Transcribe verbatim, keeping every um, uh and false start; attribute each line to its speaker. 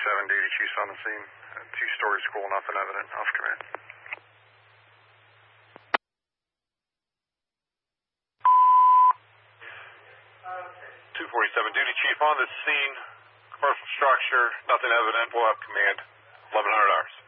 Speaker 1: forty-seven, duty chief's on the scene. Uh, two-story school, nothing evident. Off command.
Speaker 2: two forty-seven, duty chief on the scene. Commercial structure, nothing evident. We'll have command. eleven hundred hours.